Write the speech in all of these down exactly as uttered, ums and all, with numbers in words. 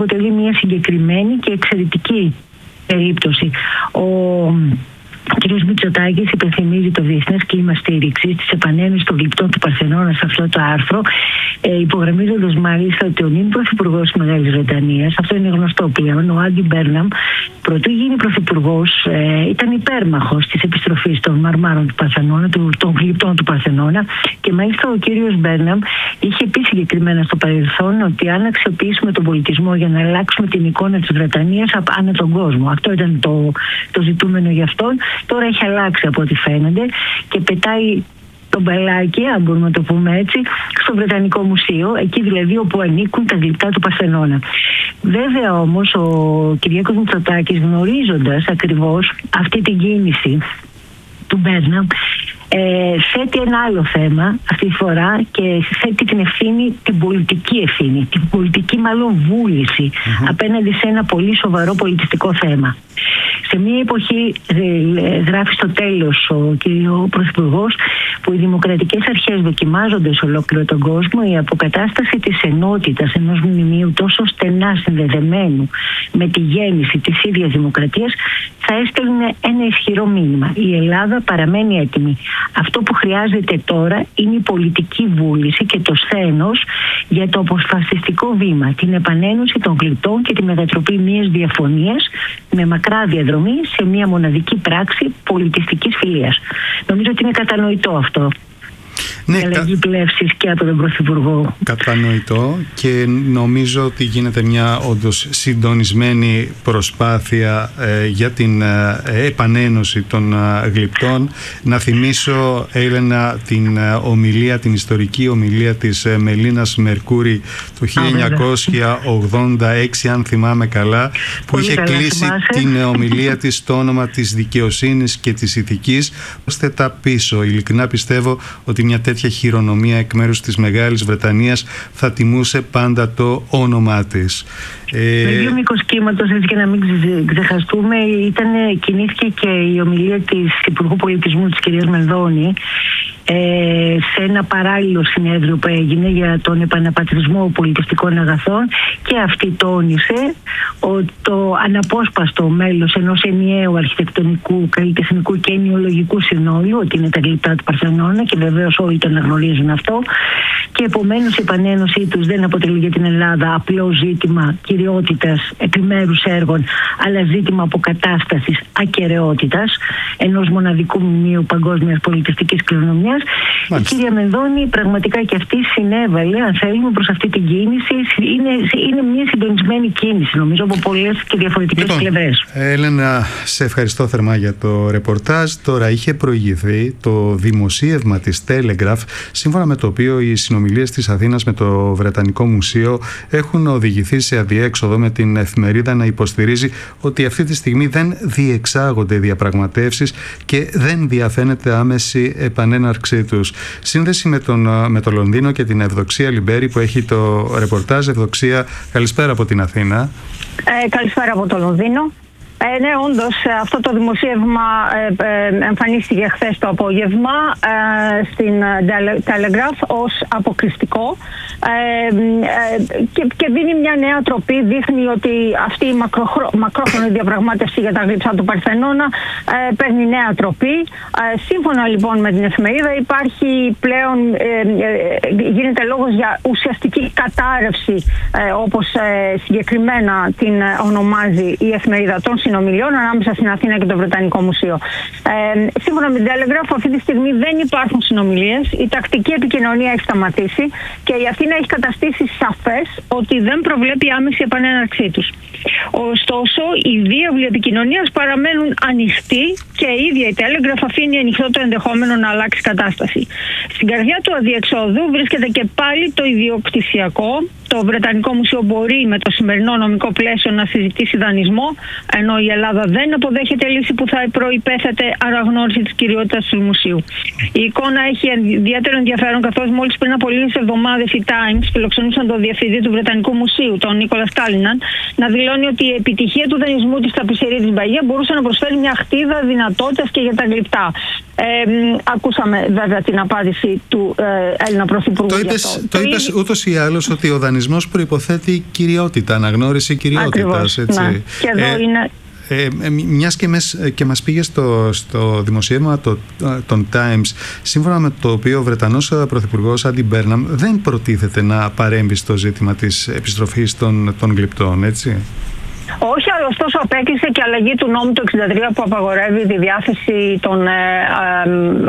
αποτελεί μια συγκεκριμένη και εξαιρετική περίπτωση. Ο Ο κ. Μητσοτάκης υπενθυμίζει το Διεθνές Κλίμα Στήριξης της επανένωσης των γλυπτών του Παρθενώνα σε αυτό το άρθρο, ε, υπογραμμίζοντας μάλιστα ότι ο νυν πρωθυπουργός της Μεγάλης Βρετανίας, αυτό είναι γνωστό πλέον, ο Άντι Μπέρναμ, πρωτού γίνει πρωθυπουργός, ε, ήταν υπέρμαχος της επιστροφής των μαρμάρων του Παρθενώνα, του, των γλυπτών του Παρθενώνα, και μάλιστα ο κ. Μπέρναμ είχε πει συγκεκριμένα στο παρελθόν ότι αν αξιοποιήσουμε τον πολιτισμό για να αλλάξουμε την εικόνα της Βρετανίας ανά τον κόσμο, αυτό ήταν το, το ζητούμενο για αυτόν. Τώρα έχει αλλάξει από ό,τι φαίνεται και πετάει τον μπαλάκι, αν μπορούμε να το πούμε έτσι, στο Βρετανικό Μουσείο, εκεί δηλαδή όπου ανήκουν τα γλυπτά του Παρθενώνα. Βέβαια όμως ο Κυριάκος Μητσοτάκης, γνωρίζοντας ακριβώς αυτή την κίνηση του Μπέρναμ, Ε, θέτει ένα άλλο θέμα αυτή τη φορά και θέτει την ευθύνη, την πολιτική ευθύνη, την πολιτική μάλλον βούληση mm-hmm. απέναντι σε ένα πολύ σοβαρό πολιτιστικό θέμα. Σε μια εποχή, γράφει στο τέλος ο κ. Πρωθυπουργός, που οι δημοκρατικές αρχές δοκιμάζονται σε ολόκληρο τον κόσμο, η αποκατάσταση της ενότητας ενός μνημείου τόσο στενά συνδεδεμένου με τη γέννηση της ίδιας δημοκρατίας θα έστελνε ένα ισχυρό μήνυμα. Η Ελλάδα παραμένει έτοιμη. Αυτό που χρειάζεται τώρα είναι η πολιτική βούληση και το σθένος για το αποφασιστικό βήμα, την επανένωση των γλυπτών και τη μετατροπή μιας διαφωνίας με μακρά διαδρομή σε μια μοναδική πράξη πολιτιστικής φιλίας. Νομίζω ότι είναι κατανοητό αυτό. Ναι, αλλαγή κα... πλεύσης και από τον Πρωθυπουργό. Κατανοητό, και νομίζω ότι γίνεται μια όντως συντονισμένη προσπάθεια ε, για την ε, επανένωση των ε, γλυπτών. Να θυμίσω, Έλενα, την ε, ομιλία, την ιστορική ομιλία της ε, Μελίνας Μερκούρη το χίλια εννιακόσια ογδόντα έξι, αν θυμάμαι καλά, που πολύ είχε καλά κλείσει θυμάσαι. Την ε, ομιλία της στο όνομα της δικαιοσύνης και της ηθικής. Ώστε τα πίσω, ειλικρινά πιστεύω ότι μια τέτοια χειρονομία εκ μέρους της Μεγάλης Βρετανίας θα τιμούσε πάντα το όνομά της. Με δύο μήκος κύματος, έτσι και να μην ξεχαστούμε, ήταν, κινήθηκε και η ομιλία της Υπουργού Πολιτισμού της κυρίας Μενδώνη ε, σε ένα παράλληλο συνέδριο που έγινε για τον επαναπατρισμό πολιτιστικών αγαθών, και αυτή τόνισε ότι το αναπόσπαστο μέλος ενός ενιαίου αρχιτεκτονικού, καλλιτεχνικού και ενοιολογικού συνόλου, ότι είναι τα γλυπτά του Παρθενώνα, και βεβαίως όλοι το αναγνωρίζουν αυτό, και επομένως η επανένωσή τους δεν αποτελεί για την Ελλάδα απλό ζήτημα κυριότητας επιμέρους έργων, αλλά ζήτημα αποκατάστασης ακεραιότητας ενός μοναδικού μνημείου παγκόσμιας πολιτιστικής κληρονομιάς. Η κυρία Μενδώνη πραγματικά και αυτή συνέβαλε, αν θέλουμε, προς αυτή την κίνηση. Είναι, είναι μια συντονισμένη κίνηση, νομίζω, από πολλές και διαφορετικές λοιπόν, πλευρές. Έλενα, σε ευχαριστώ θερμά για το ρεπορτάζ. Τώρα είχε προηγηθεί το δημοσίευμα της Telegraph, σύμφωνα με το οποίο οι συνομιλίες της Αθήνας με το Βρετανικό Μουσείο έχουν οδηγηθεί σε αδιέξοδο, με την εφημερίδα να υποστηρίζει ότι αυτή τη στιγμή δεν διεξάγονται διαπραγματεύσεις και δεν διαφαίνεται άμεση επανέναρξή τους. Σύνδεση με, τον, με το Λονδίνο και την Ευδοξία Λιμπέρη, που έχει το ρεπορτάζ. Ευδοξία, καλησπέρα από την Αθήνα. Ε, καλησπέρα από το Λονδίνο. Ε, ναι, όντως αυτό το δημοσίευμα ε, ε, εμφανίστηκε χθες το απόγευμα ε, στην Telegraph ως αποκριστικό ε, ε, και, και δίνει μια νέα τροπή, δείχνει ότι αυτή η μακροχρό, μακρόχρονη διαπραγμάτευση για τα γλυπτά του Παρθενώνα ε, παίρνει νέα τροπή. Ε, σύμφωνα λοιπόν με την εφημερίδα, υπάρχει πλέον, ε, ε, γίνεται λόγος για ουσιαστική κατάρρευση, ε, όπως ε, συγκεκριμένα την ονομάζει η εφημερίδα, των συνομιλιών ανάμεσα στην Αθήνα και το Βρετανικό Μουσείο. Ε, σύμφωνα με την Telegraph, αυτή τη στιγμή δεν υπάρχουν συνομιλίες, η τακτική επικοινωνία έχει σταματήσει και η Αθήνα έχει καταστήσει σαφές ότι δεν προβλέπει άμεση επανέναρξή τους. Ωστόσο, οι διάβλοι επικοινωνίας παραμένουν ανοιχτοί και η ίδια η Telegraph αφήνει ανοιχτό το ενδεχόμενο να αλλάξει κατάσταση. Στην καρδιά του αδιεξόδου βρίσκεται και πάλι το ιδιοκτησιακό. Το Βρετανικό Μουσείο μπορεί με το σημερινό νομικό πλαίσιο να συζητήσει δανεισμό, ενώ η Ελλάδα δεν αποδέχεται λύση που θα προϋπέθετε αναγνώριση της κυριότητας του Μουσείου. Η εικόνα έχει ιδιαίτερο ενδιαφέρον, καθώς μόλις πριν από λίγες εβδομάδες οι Times φιλοξενούσαν τον διευθυντή του Βρετανικού Μουσείου, τον Νίκολα Κάλιναν, να δηλώνει ότι η επιτυχία του δανεισμού της ταπεισερή της Μπαγία μπορούσε να προσφέρει μια χτίδα δυνατότητας και για τα γλυπτά. Ε, ακούσαμε βέβαια την απάντηση του ε, Έλληνα Πρωθυπουργού. Το είπες, το είπες ή... ούτως ή άλλως ότι ο δανεισμός προϋποθέτει κυριότητα, αναγνώριση κυριότητας. Έτσι. Ναι. Και εδώ ε, είναι... Ε, ε, μιας και, μες, και μας πήγε στο, στο δημοσίευμα το, των Times, σύμφωνα με το οποίο ο Βρετανός Πρωθυπουργός Άντι Μπέρναμ δεν προτίθεται να παρέμβει στο ζήτημα της επιστροφής των, των γλυπτών, έτσι. Όχι, αλλά ωστόσο απέκλεισε και αλλαγή του νόμου του εξήντα τρία που απαγορεύει τη διάθεση των, ε, ε,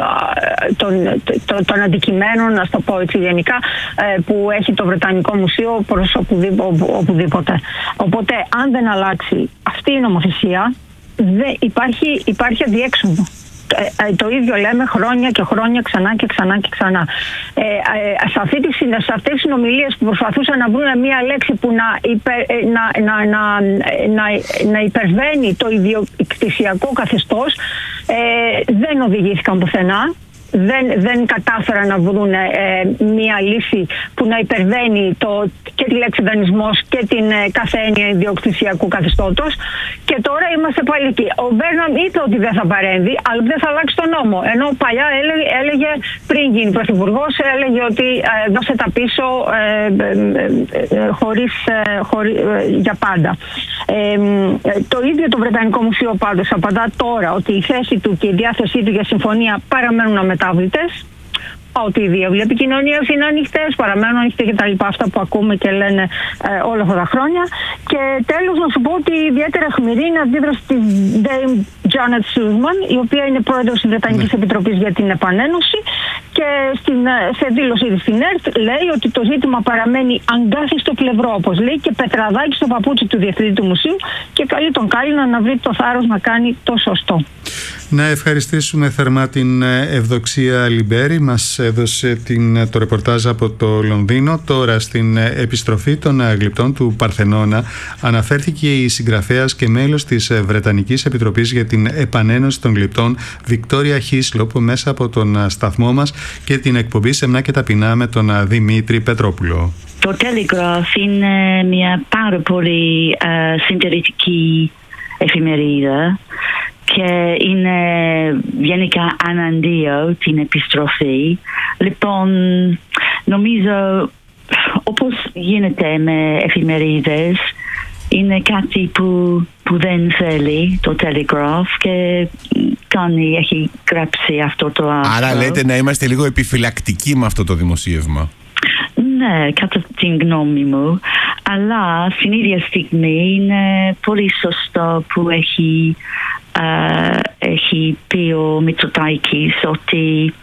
των, των, των αντικειμένων, να το πω έτσι γενικά, ε, που έχει το Βρετανικό Μουσείο προς οπουδήποτε. Οπότε, αν δεν αλλάξει αυτή η νομοθεσία, δεν υπάρχει, υπάρχει αδιέξοδο. Ε, ε, το ίδιο λέμε χρόνια και χρόνια, ξανά και ξανά και ξανά. Ε, ε, σε, αυτή τη, σε αυτές τις συνομιλίες που προσπαθούσαν να βρουν μια λέξη που να, υπερ, να, να, να, να, να υπερβαίνει το ιδιοκτησιακό καθεστώς, ε, δεν οδηγήθηκαν πουθενά. Δεν, δεν κατάφεραν να βρουν ε, μία λύση που να υπερβαίνει το, και τη λέξη δανεισμός και την ε, κάθε έννοια ιδιοκτησιακού καθεστώτος. Και τώρα είμαστε πάλι εκεί. Ο Μπέρναμ είπε ότι δεν θα παρέμβει, αλλά δεν θα αλλάξει τον νόμο. Ενώ παλιά έλεγε, έλεγε πριν γίνει πρωθυπουργός, έλεγε ότι ε, δώσε τα πίσω ε, ε, ε, χωρίς, ε, χωρί, ε, για πάντα. Ε, ε, το ίδιο το Βρετανικό Μουσείο πάντως απαντά τώρα ότι η θέση του και η διάθεσή του για συμφωνία παραμένουν αμετάβλητες. Ότι οι διάβλοι επικοινωνίας είναι ανοιχτές, παραμένουν ανοιχτές και τα λοιπά, αυτά που ακούμε και λένε ε, όλα αυτά τα χρόνια. Και τέλος να σου πω ότι ιδιαίτερα αιχμηρή είναι η αντίδραση της Dame Janet Suzman, η οποία είναι πρόεδρος της Βρετανικής mm. Επιτροπής για την Επανένωση, και στην, σε δήλωσή της στην ΕΡΤ λέει ότι το ζήτημα παραμένει αγκάθι στο πλευρό, όπως λέει, και πετραδάκι στο παπούτσι του διευθυντή του μουσείου, και καλεί τον Κάλλινα να βρει το θάρρος να κάνει το σωστό. Να ευχαριστήσουμε θερμά την Ευδοξία Λιμπέρη. Μας έδωσε την, το ρεπορτάζ από το Λονδίνο. Τώρα στην επιστροφή των γλυπτών του Παρθενώνα αναφέρθηκε η συγγραφέας και μέλος της Βρετανικής Επιτροπής για την Επανένωση των Γλυπτών Βικτόρια Χίσλοπ μέσα από τον σταθμό μας και την εκπομπή Σεμνά και Ταπεινά με τον Δημήτρη Πετρόπουλο. Το Telegraph είναι μια πάρα πολύ uh, συντηρητική εφημερίδα και είναι γενικά αναντίο την επιστροφή. Λοιπόν, νομίζω όπως γίνεται με εφημερίδες, είναι κάτι που, που δεν θέλει το Telegraph και κάνει, έχει γράψει αυτό το άρθρο. Άρα λέτε να είμαστε λίγο επιφυλακτικοί με αυτό το δημοσίευμα. Ναι, κατά την γνώμη μου, αλλά στην ίδια στιγμή είναι πολύ σωστό που έχει, uh, έχει πει ο Μητσοτάκης ότι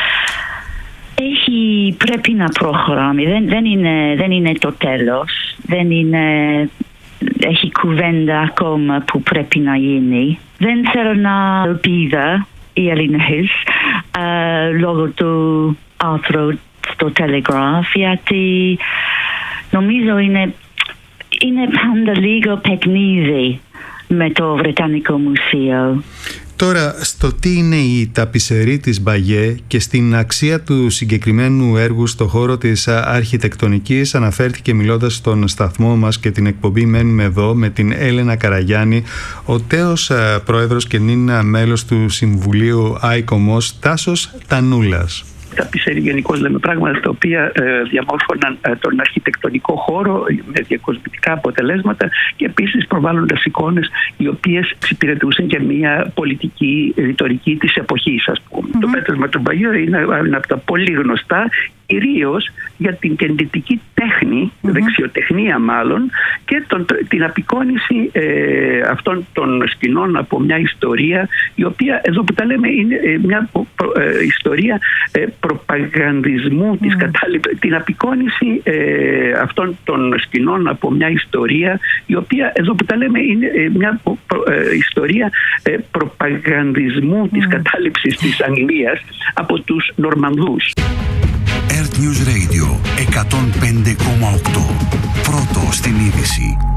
έχει, πρέπει να προχωράμε. Δεν, δεν, είναι, δεν είναι το τέλος, δεν είναι, έχει κουβέντα ακόμα που πρέπει να γίνει. Δεν θέλω να ελπίδα οι Έλληνες uh, λόγω του άρθρου στο Telegraph, γιατί νομίζω είναι, είναι πάντα λίγο παιχνίδι με το Βρετανικό Μουσείο. Τώρα, στο τι είναι η ταπισερή της Μπαγιέ και στην αξία του συγκεκριμένου έργου στο χώρο της αρχιτεκτονικής αναφέρθηκε μιλώντας στον σταθμό μας και την εκπομπή Μένουμε Εδώ με την Έλενα Καραγιάννη, ο τέος πρόεδρος και νυν μέλος του Συμβουλίου ΆΙΚΟΜΟΣ Τάσος Τανούλας. Ταπισέρι γενικώς λέμε πράγματα τα οποία ε, διαμόρφωναν ε, τον αρχιτεκτονικό χώρο με διακοσμητικά αποτελέσματα και επίσης προβάλλοντας εικόνες οι οποίες εξυπηρετούσαν και μια πολιτική ρητορική της εποχής, ας πούμε. Mm-hmm. Το πέτρασμα του Μπαγιέ είναι ένα από τα πολύ γνωστά, κυρίως για την κεντητική τέχνη, mm-hmm. δεξιοτεχνία μάλλον, και τον, την απεικόνιση ε, αυτών των σκηνών από μια ιστορία, η οποία εδώ που τα λέμε είναι ε, μια προ, ε, ιστορία ε, προπαγανδισμού, mm. της κατάληψης, την απεικόνιση ε, αυτών των σκηνών από μια ιστορία, η οποία εδώ που τα λέμε είναι ε, μια προ, ε, ιστορία ε, προπαγανδισμού mm. της κατάληψης της Αγγλίας από τους Νορμανδούς. Earth News Radio εκατόν πέντε κόμμα οκτώ. Πρώτο στην είδηση.